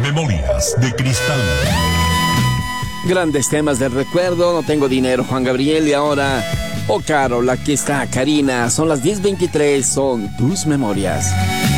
Memorias de Cristal. Grandes temas del recuerdo. No tengo dinero, Juan Gabriel. Y ahora, oh Carol, aquí está Karina. Son las 10:23, son tus memorias.